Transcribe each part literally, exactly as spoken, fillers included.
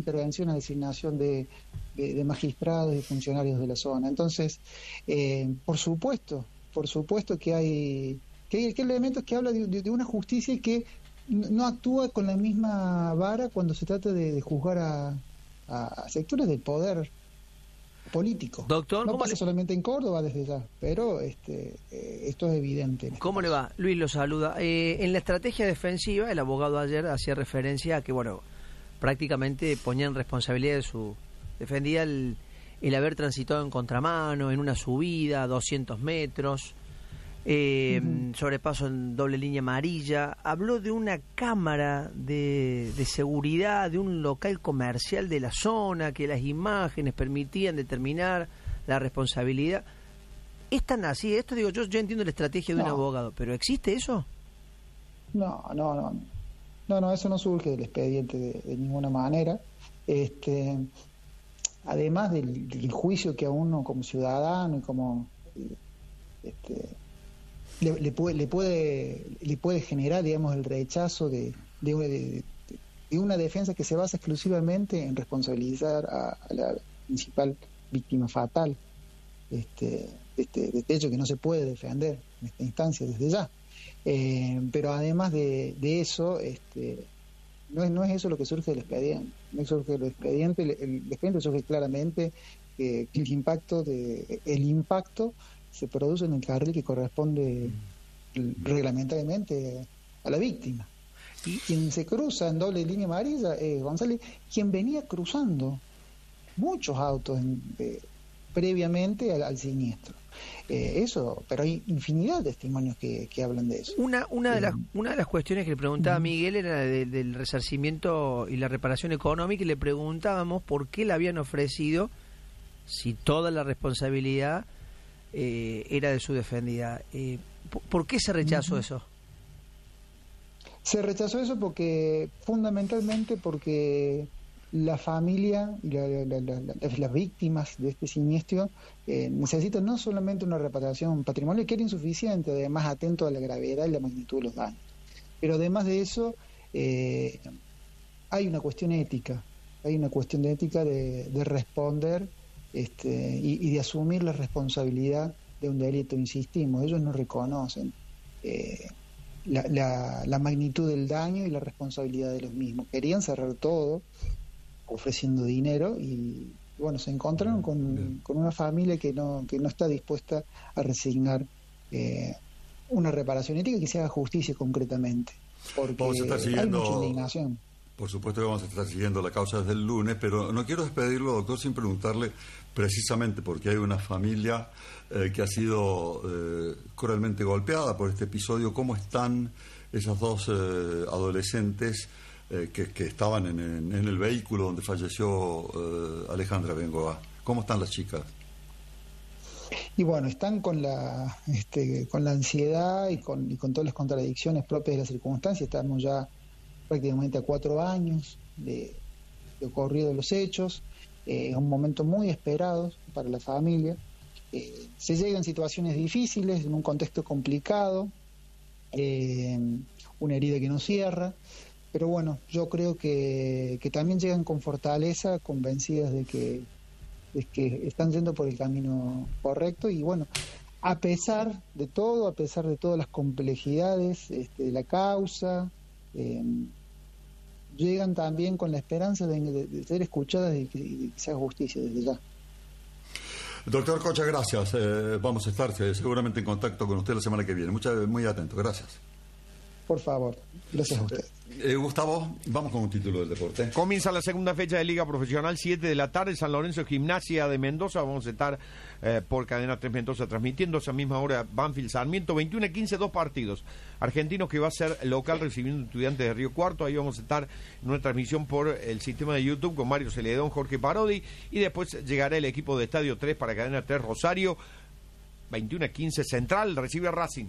intervención a designación de, de, de magistrados y funcionarios de la zona. Entonces, eh, por supuesto, por supuesto que hay, que hay, que hay elementos que hablan de, de, de una justicia que no actúa con la misma vara cuando se trata de, de juzgar a, a, a sectores del poder político. Doctor, no ¿cómo pasa le... solamente en Córdoba desde ya, pero este eh, esto es evidente. En este ¿Cómo caso. le va? Luis lo saluda. Eh, en la estrategia defensiva, el abogado ayer hacía referencia a que, bueno, prácticamente ponía en responsabilidad de su... defendía el, el haber transitado en contramano, en una subida, doscientos metros, eh, uh-huh. sobrepaso en doble línea amarilla. Habló de una cámara de, de seguridad de un local comercial de la zona, que las imágenes permitían determinar la responsabilidad. ¿Es tan así? Esto digo, yo, yo entiendo la estrategia de no. un abogado, ¿pero existe eso? No, no, no. No, no, eso no surge del expediente de, de ninguna manera. Este, además del, del juicio que a uno como ciudadano y como... Este, Le, le, puede, le puede le puede generar, digamos, el rechazo de, de, de, de una defensa que se basa exclusivamente en responsabilizar a, a la principal víctima fatal este, de, este, de este hecho que no se puede defender en esta instancia desde ya. Eh, pero además de, de eso, este, no, es, no es eso lo que surge del expediente. No surge del expediente, el, el expediente surge claramente que, que el impacto de el impacto se produce en el carril que corresponde reglamentariamente a la víctima. Y quien se cruza en doble línea amarilla es González, quien venía cruzando muchos autos en, eh, previamente al, al siniestro. Eh, eso, pero hay infinidad de testimonios que, que hablan de eso. Una una de las una de las cuestiones que le preguntaba a Miguel era de, del resarcimiento y la reparación económica, y le preguntábamos por qué le habían ofrecido, si toda la responsabilidad Eh, era de su defendida. Eh, ¿Por qué se rechazó uh-huh. eso? Se rechazó eso porque, fundamentalmente, porque la familia y la, la, la, la, las víctimas de este siniestro eh, necesitan no solamente una reparación patrimonial, que era insuficiente, además atento a la gravedad y la magnitud de los daños, pero además de eso eh, hay una cuestión ética, hay una cuestión de ética de, de responder Este, y, y de asumir la responsabilidad de un delito. Insistimos, ellos no reconocen eh, la, la, la magnitud del daño y la responsabilidad de los mismos. Querían cerrar todo ofreciendo dinero y bueno, se encontraron con, con una familia que no, que no está dispuesta a resignar eh, una reparación ética y que se haga justicia concretamente, porque hay mucha indignación. Por supuesto que vamos a estar siguiendo la causa desde el lunes, pero no quiero despedirlo, doctor, sin preguntarle precisamente porque hay una familia eh, que ha sido eh, cruelmente golpeada por este episodio. ¿Cómo están esas dos eh, adolescentes eh, que, que estaban en, en, en el vehículo donde falleció eh, Alejandra Bengoa? ¿Cómo están las chicas? Y bueno, están con la este, con la ansiedad y con, y con todas las contradicciones propias de las circunstancias. Estamos ya prácticamente a cuatro años de, de ocurrido los hechos, eh, un momento muy esperado para la familia. Eh, se llega en situaciones difíciles, en un contexto complicado, eh, una herida que no cierra, pero bueno, yo creo que, que también llegan con fortaleza, convencidas de que, de que están yendo por el camino correcto, y bueno, a pesar de todo, a pesar de todas las complejidades este, de la causa, eh, llegan también con la esperanza de, de, de ser escuchadas y que, y que se haga justicia desde ya. Doctor Cocha, gracias. Eh, vamos a estar eh, seguramente en contacto con usted la semana que viene. Mucha, muy atento, gracias. Por favor, gracias a usted. Eh, Gustavo, vamos con un título del deporte. Comienza la segunda fecha de Liga Profesional, siete de la tarde, San Lorenzo Gimnasia de Mendoza. Vamos a estar eh, por Cadena tres Mendoza transmitiendo a esa misma hora Banfield Sarmiento, veintiuno a quince, dos partidos. Argentinos que va a ser local recibiendo Estudiantes de Río Cuarto. Ahí vamos a estar en una transmisión por el sistema de YouTube con Mario Celedón, Jorge Parodi, y después llegará el equipo de Estadio tres para Cadena tres Rosario, veintiuno a quince. Central recibe a Racing.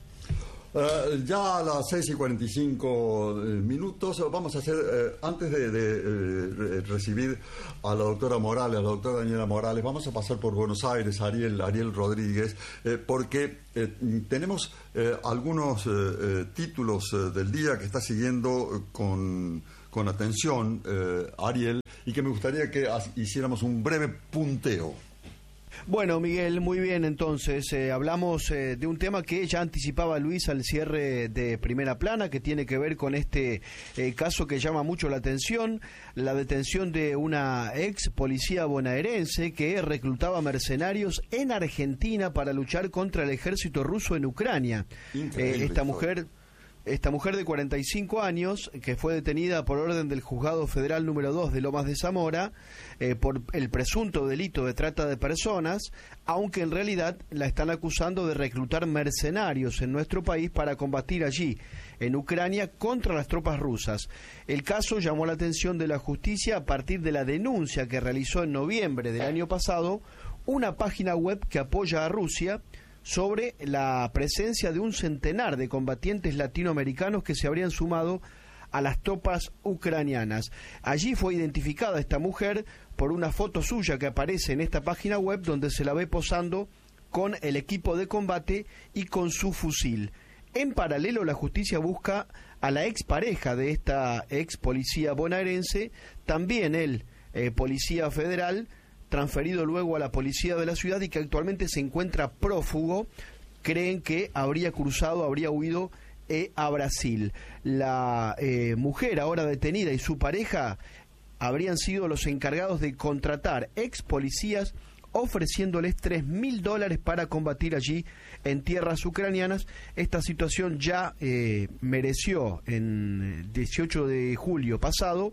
Uh, ya a las seis y cuarenta y cinco minutos vamos a hacer, eh, antes de, de eh, recibir a la doctora Morales, a la doctora Daniela Morales, vamos a pasar por Buenos Aires, Ariel, Ariel Rodríguez, eh, porque eh, tenemos eh, algunos eh, eh, títulos eh, del día que está siguiendo con, con atención, eh, Ariel, y que me gustaría que hiciéramos un breve punteo. Bueno, Miguel, muy bien, entonces eh, hablamos eh, de un tema que ya anticipaba Luis al cierre de Primera Plana, que tiene que ver con este eh, caso que llama mucho la atención, la detención de una ex policía bonaerense que reclutaba mercenarios en Argentina para luchar contra el ejército ruso en Ucrania. Eh, esta mujer... Esta mujer de cuarenta y cinco años, que fue detenida por orden del Juzgado Federal número dos de Lomas de Zamora eh, por el presunto delito de trata de personas, aunque en realidad la están acusando de reclutar mercenarios en nuestro país para combatir allí, en Ucrania, contra las tropas rusas. El caso llamó la atención de la justicia a partir de la denuncia que realizó en noviembre del año pasado una página web que apoya a Rusia sobre la presencia de un centenar de combatientes latinoamericanos que se habrían sumado a las tropas ucranianas. Allí fue identificada esta mujer por una foto suya que aparece en esta página web donde se la ve posando con el equipo de combate y con su fusil. En paralelo, la justicia busca a la expareja de esta ex policía bonaerense, también él, eh, policía federal, transferido luego a la policía de la ciudad y que actualmente se encuentra prófugo. Creen que habría cruzado, habría huido eh, a Brasil. La eh, mujer ahora detenida y su pareja habrían sido los encargados de contratar ex policías ofreciéndoles tres mil dólares para combatir allí en tierras ucranianas. Esta situación ya eh, mereció en dieciocho de julio pasado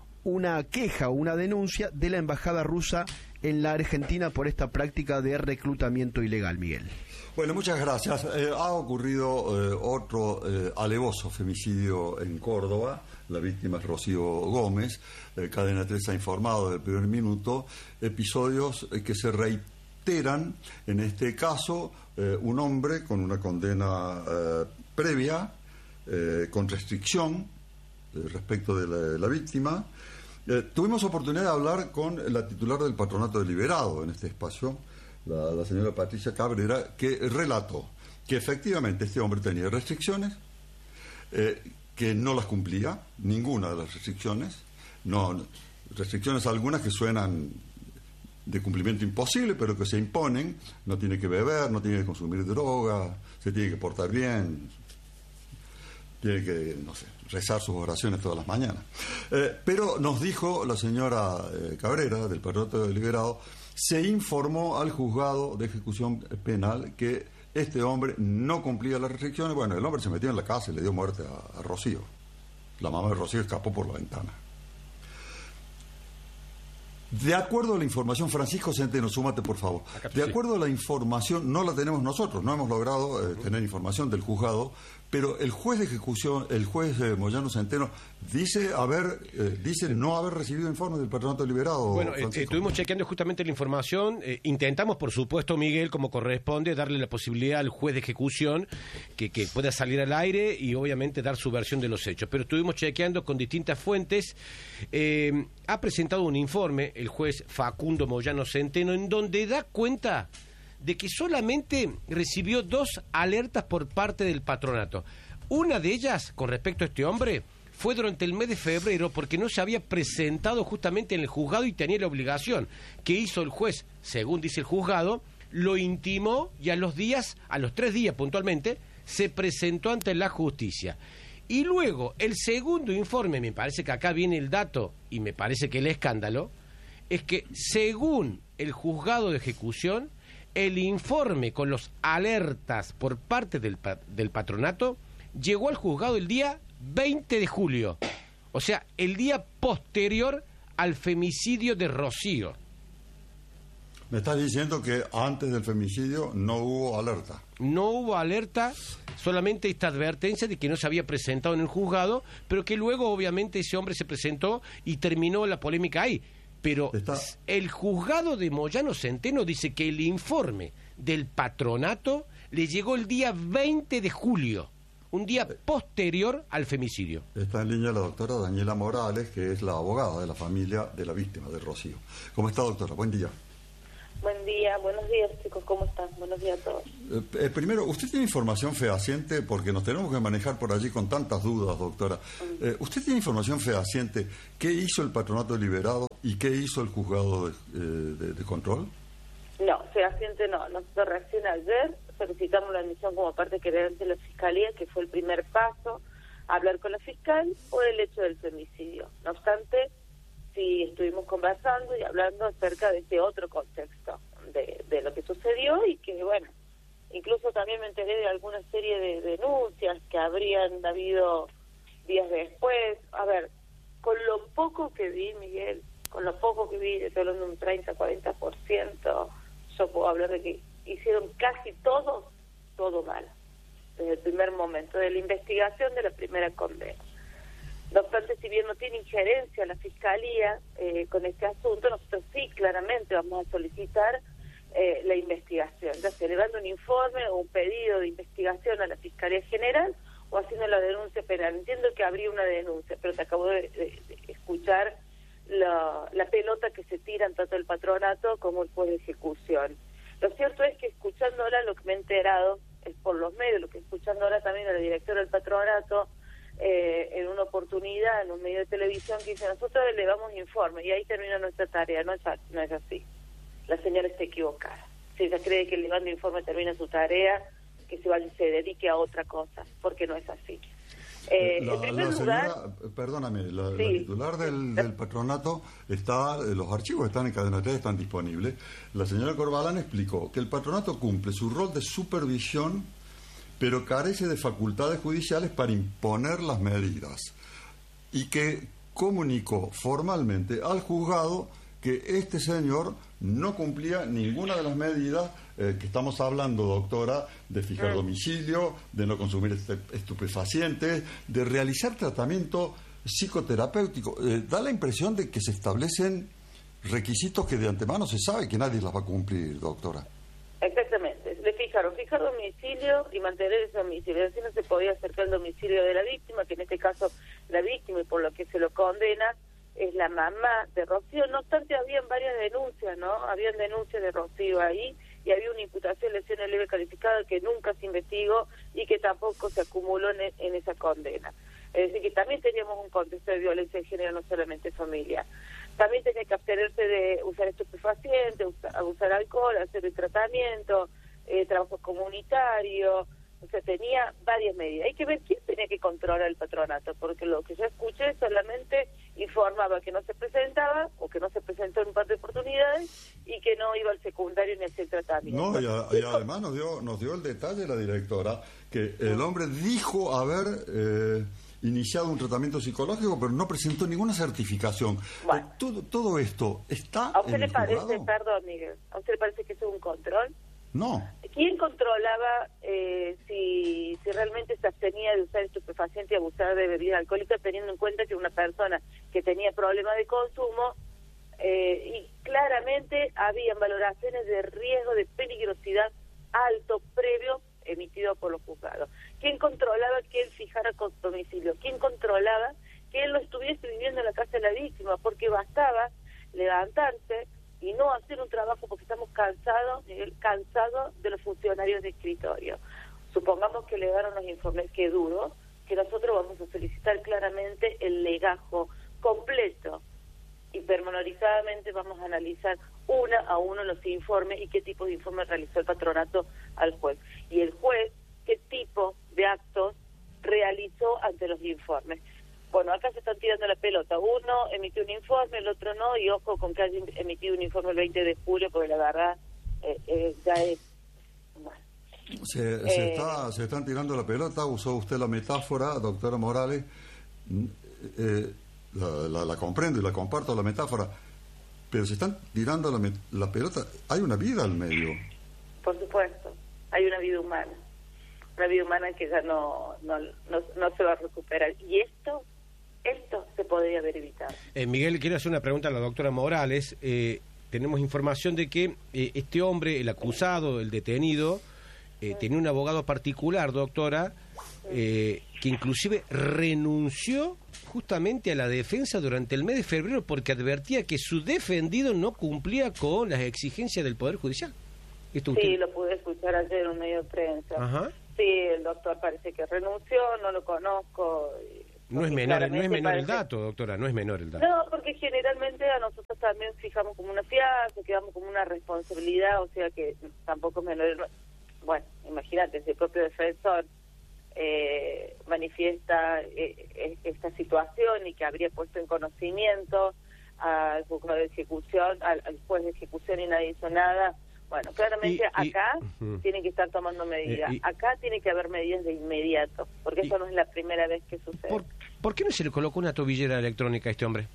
una queja o una denuncia de la embajada rusa en la Argentina por esta práctica de reclutamiento ilegal, Miguel. Bueno, muchas gracias. Eh, ha ocurrido eh, otro eh, alevoso femicidio en Córdoba. La víctima es Rocío Gómez. Eh, Cadena tres ha informado del primer minuto. Episodios eh, que se reiteran. En este caso, eh, un hombre con una condena eh, previa, eh, con restricción eh, respecto de la, de la víctima. Eh, tuvimos oportunidad de hablar con la titular del Patronato Deliberado en este espacio, la, la señora Patricia Cabrera, que relató que efectivamente este hombre tenía restricciones, eh, que no las cumplía, ninguna de las restricciones, no, restricciones algunas que suenan de cumplimiento imposible, pero que se imponen. No tiene que beber, no tiene que consumir droga, se tiene que portar bien, tiene que, no sé, rezar sus oraciones todas las mañanas. Eh, pero nos dijo la señora eh, Cabrera, del Patronato Deliberado, se informó al juzgado de ejecución penal que este hombre no cumplía las restricciones. Bueno, el hombre se metió en la casa y le dio muerte a, a Rocío. La mamá de Rocío escapó por la ventana. De acuerdo a la información, Francisco Centeno, súmate por favor. De acuerdo a la información, no la tenemos nosotros, no hemos logrado eh, tener información del juzgado, pero el juez de ejecución, el juez eh, Moyano Centeno, dice haber, eh, dice no haber recibido informe del Patronato Deliberado. Bueno, eh, estuvimos chequeando justamente la información, eh, intentamos, por supuesto, Miguel, como corresponde, darle la posibilidad al juez de ejecución que, que pueda salir al aire y obviamente dar su versión de los hechos, pero estuvimos chequeando con distintas fuentes. Eh, ha presentado un informe el juez Facundo Moyano Centeno en donde da cuenta de que solamente recibió dos alertas por parte del patronato. Una de ellas, con respecto a este hombre, fue durante el mes de febrero porque no se había presentado justamente en el juzgado y tenía la obligación. ¿Qué hizo el juez? Según dice el juzgado, lo intimó y a los días, a los tres días puntualmente, se presentó ante la justicia. Y luego, el segundo informe, me parece que acá viene el dato y me parece que el escándalo, es que según el juzgado de ejecución, el informe con los alertas por parte del, del patronato llegó al juzgado el día veinte de julio, o sea, el día posterior al femicidio de Rocío. Me estás diciendo que antes del femicidio no hubo alerta. No hubo alerta, solamente esta advertencia de que no se había presentado en el juzgado, pero que luego obviamente ese hombre se presentó y terminó la polémica ahí. Pero Está... el juzgado de Moyano Centeno dice que el informe del patronato le llegó el día veinte de julio, un día posterior al femicidio. Está en línea la doctora Daniela Morales, que es la abogada de la familia de la víctima de Rocío. ¿Cómo está, doctora? Buen día. Buen día, buenos días chicos, ¿cómo están? Buenos días a todos. Eh, eh, primero, ¿usted tiene información fehaciente? Porque nos tenemos que manejar por allí con tantas dudas, doctora. Eh, ¿Usted tiene información fehaciente? ¿Qué hizo el patronato deliberado y qué hizo el juzgado de, eh, de, de control? No, fehaciente no. Nosotros recién ayer solicitamos la admisión como parte querellante de la Fiscalía, que fue el primer paso, a hablar con la fiscal por el hecho del femicidio. No obstante, sí estuvimos conversando y hablando acerca de este otro contexto de, de lo que sucedió y que, bueno, incluso también me enteré de alguna serie de denuncias que habrían habido días después. A ver, con lo poco que vi, Miguel, con lo poco que vi, estoy hablando de un treinta, cuarenta por ciento, yo puedo hablar de que hicieron casi todo, todo mal, desde el primer momento, de la investigación de la primera condena. No obstante, si bien no tiene injerencia la Fiscalía eh, con este asunto, nosotros sí claramente vamos a solicitar eh, la investigación, ya sea elevando un informe o un pedido de investigación a la Fiscalía General o haciendo la denuncia penal. Entiendo que habría una denuncia, pero te acabo de, de, de escuchar la, la pelota que se tiran tanto el patronato como el juez de ejecución. Lo cierto es que escuchando ahora lo que me he enterado, es por los medios, lo que escuchando ahora también a la directora del patronato, Eh, en una oportunidad, en un medio de televisión, que dice, nosotros elevamos informe y ahí termina nuestra tarea. No es, no es así. La señora está equivocada. Si ella cree que elevando informe termina su tarea, que se vaya y se dedique a otra cosa, porque no es así. Eh, la, en primer la lugar, señora, perdóname, la, sí. la titular del, del patronato, está, los archivos están en Cadena tres, están disponibles. La señora Corbalán explicó que el patronato cumple su rol de supervisión, pero carece de facultades judiciales para imponer las medidas, y que comunicó formalmente al juzgado que este señor no cumplía ninguna de las medidas eh, que estamos hablando, doctora, de fijar domicilio, de no consumir estupefacientes, de realizar tratamiento psicoterapéutico. Eh, da la impresión de que se establecen requisitos que de antemano se sabe que nadie las va a cumplir, doctora. Exactamente, le fijaron, fijar domicilio y mantener ese domicilio, así no se podía acercar al domicilio de la víctima, que en este caso la víctima y por lo que se lo condena es la mamá de Rocío. No obstante, habían varias denuncias, ¿no? Habían denuncias de Rocío ahí y había una imputación de lesión leve calificada que nunca se investigó y que tampoco se acumuló en, en esa condena. Es decir, que también teníamos un contexto de violencia de género, no solamente familiar. También tenía que abstenerse de usar estupefacientes, usar, usar alcohol, hacer el tratamiento, eh, trabajo comunitario, o sea, tenía varias medidas. Hay que ver quién tenía que controlar el patronato, porque lo que yo escuché solamente informaba que no se presentaba, o que no se presentó en un par de oportunidades, y que no iba al secundario ni hacía el tratamiento. No, y, a, y además nos dio, nos dio el detalle la directora, que el hombre dijo haber... Eh, iniciado un tratamiento psicológico, pero no presentó ninguna certificación. Bueno. Eh, todo, todo esto está ¿A usted en le el parece, juzgado? perdón, Miguel, a usted le parece que eso es un control? No. ¿Quién controlaba eh, si, si realmente se abstenía de usar estupefaciente y abusar de bebida alcohólica, teniendo en cuenta que una persona que tenía problemas de consumo eh, y claramente habían valoraciones de riesgo de peligrosidad alto previo emitido por los juzgados? ¿Quién controlaba que él fijara con domicilio? ¿Quién controlaba que él no estuviese viviendo en la casa de la víctima? Porque bastaba levantarse y no hacer un trabajo, porque estamos cansados, cansados de los funcionarios de escritorio. Supongamos que le daron los informes, que dudo, que nosotros vamos a solicitar claramente el legajo completo y pormenorizadamente vamos a analizar una a uno los informes y qué tipo de informes realizó el patronato al juez. Y el juez, qué tipo de actos realizó ante los informes. Bueno, acá se están tirando la pelota. Uno emitió un informe, el otro no, y ojo con que haya emitido un informe el veinte de julio, porque la verdad eh, eh, ya es... Bueno. Se, eh, se, está, se están tirando la pelota, usó usted la metáfora, doctora Morales, eh, la, la, la comprendo y la comparto, la metáfora, pero se están tirando la, la pelota, hay una vida al medio. Por supuesto, hay una vida humana, una vida humana que ya no, no, no, no se va a recuperar. Y esto, esto se podría haber evitado. Eh, Miguel, quiero hacer una pregunta a la doctora Morales. Eh, tenemos información de que eh, este hombre, el acusado, el detenido, eh, tenía un abogado particular, doctora, eh, que inclusive renunció justamente a la defensa durante el mes de febrero porque advertía que su defendido no cumplía con las exigencias del Poder Judicial. ¿Esto usted? Sí, lo pude escuchar ayer en un medio de prensa. Ajá. Sí, el doctor parece que renunció, no lo conozco. No es menor, no es menor el parece... dato, doctora, no es menor el dato. No, porque generalmente a nosotros también fijamos como una fianza, quedamos como una responsabilidad, o sea que tampoco es menor. Bueno, imagínate, si el propio defensor eh, manifiesta eh, esta situación y que habría puesto en conocimiento al juzgado de ejecución, al, al juez de ejecución y nadie hizo nada. Bueno, claramente Y- y- acá Ujú. tienen que estar tomando medidas. Eh, y- Acá tiene que haber medidas de inmediato, porque Y- eso no es la primera vez que sucede. ¿Por, ¿Por qué no se le colocó una tobillera electrónica a este hombre?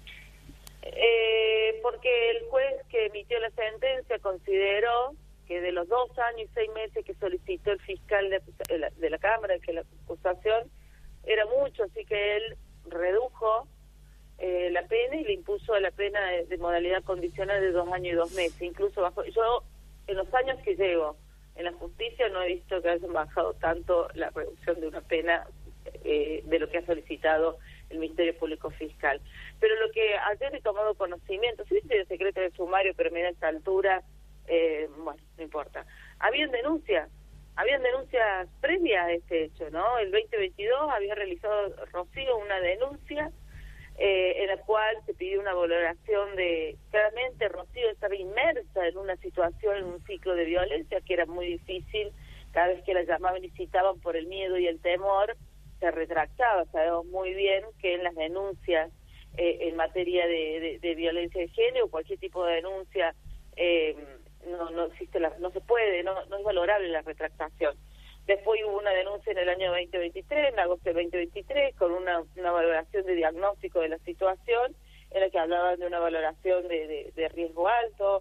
Eh, porque el juez que emitió la sentencia consideró que de los dos años y seis meses que solicitó el fiscal de, acusa- de la, de la Cámara, que la acusación era mucho, así que él redujo eh, la pena y le impuso la pena de, de modalidad condicional de dos años y dos meses, incluso bajo. Yo, en los años que llevo en la justicia, no he visto que hayan bajado tanto la reducción de una pena eh, de lo que ha solicitado el Ministerio Público Fiscal. Pero lo que ayer he tomado conocimiento, sí estoy en secreto de sumario, pero mira, a esta altura, eh, bueno, no importa. Habían denuncias, habían denuncias previas a este hecho, ¿no? El veinte veintidós había realizado Rocío una denuncia eh, en la cual se pidió una valoración de, claramente Rocío estaba inmersa en una situación, en un ciclo de violencia que era muy difícil, cada vez que la llamaban y citaban por el miedo y el temor, se retractaba. Sabemos muy bien que en las denuncias eh, en materia de, de, de violencia de género, cualquier tipo de denuncia, eh, no no existe, la, no se puede, no, no es valorable la retractación. Después hubo una denuncia en el año veinte veintitrés, en agosto del veinte veintitrés, con una, una valoración de diagnóstico de la situación, en la que hablaban de una valoración de, de, de riesgo alto.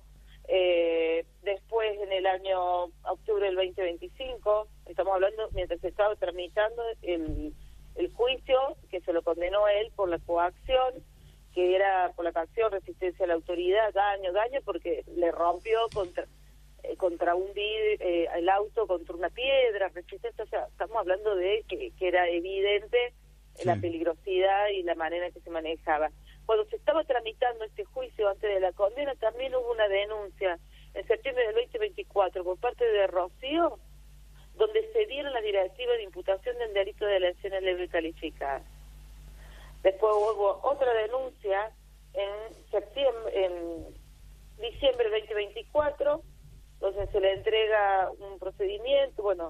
Eh, después, en el año octubre del veinte veinticinco, estamos hablando mientras se estaba tramitando el, el juicio, que se lo condenó él por la coacción, que era por la coacción, resistencia a la autoridad, daño, daño, porque le rompió contra... contra un vid, eh, el auto contra una piedra, resistencia, o sea, estamos hablando de que, que era evidente sí. la peligrosidad y la manera en que se manejaba. Cuando se estaba tramitando este juicio antes de la condena, también hubo una denuncia en septiembre del veinte veinticuatro por parte de Rocío, donde se dieron la directiva de imputación del delito de lesiones leves calificadas. Después hubo otra denuncia en septiembre, en diciembre del veinte veinticuatro, entonces se le entrega un procedimiento, bueno,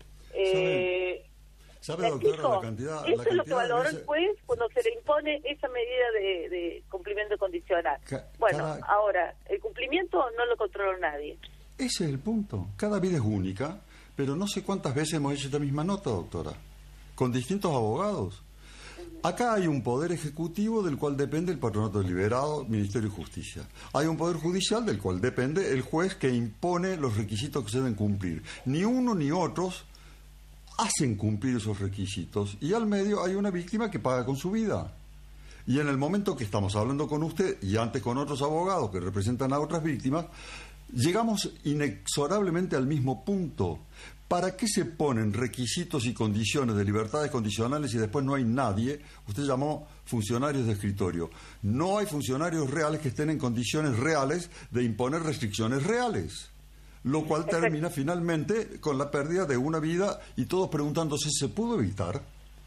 eh, ¿sabe, doctora, la cantidad? Eso la es lo que valoró veces... el juez cuando se le impone esa medida de, de cumplimiento condicional. Ca bueno, cada... ahora, el cumplimiento no lo controla nadie. Ese es el punto. Cada vida es única, pero no sé cuántas veces hemos hecho esta misma nota, doctora, con distintos abogados. Acá hay un poder ejecutivo del cual depende el Patronato Deliberado, Ministerio de Justicia. Hay un poder judicial del cual depende el juez que impone los requisitos que se deben cumplir. Ni uno ni otros hacen cumplir esos requisitos y al medio hay una víctima que paga con su vida. Y en el momento que estamos hablando con usted y antes con otros abogados que representan a otras víctimas, llegamos inexorablemente al mismo punto. ¿Para qué se ponen requisitos y condiciones de libertades condicionales y después no hay nadie? Usted llamó funcionarios de escritorio. No hay funcionarios reales que estén en condiciones reales de imponer restricciones reales. Lo cual termina finalmente con la pérdida de una vida y todos preguntándose, ¿se pudo evitar?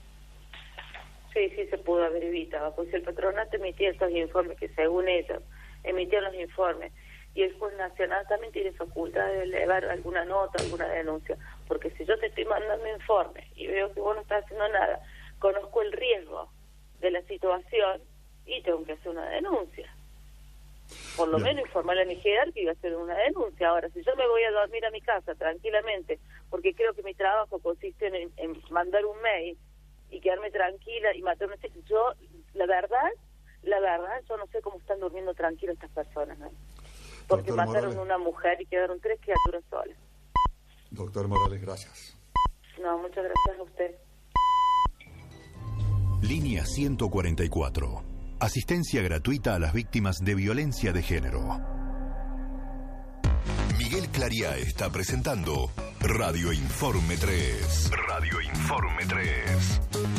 Sí, sí se pudo haber evitado, pues el patronato emitía estos informes que según ellos emitían los informes. Y el juez nacional también tiene facultad de elevar alguna nota, alguna denuncia. Porque si yo te estoy mandando informes y veo que vos no estás haciendo nada, conozco el riesgo de la situación y tengo que hacer una denuncia. Por lo Bien. menos informarle a mi jerarca y voy a hacer una denuncia. Ahora, si yo me voy a dormir a mi casa tranquilamente, porque creo que mi trabajo consiste en, en mandar un mail y quedarme tranquila y matar una... Yo, la verdad, la verdad, yo no sé cómo están durmiendo tranquilos estas personas, ¿no? Porque Doctor mataron Morales. Una mujer y quedaron tres criaturas solas. Doctor Morales, gracias. No, muchas gracias a usted. Línea ciento cuarenta y cuatro. Asistencia gratuita a las víctimas de violencia de género. Miguel Canal Claría está presentando Radio Informe tres. Radio Informe tres.